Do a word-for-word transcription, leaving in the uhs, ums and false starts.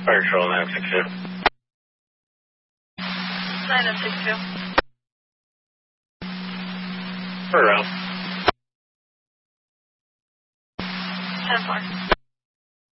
Fire control nine six two. nine oh six two. Turn around. ten four.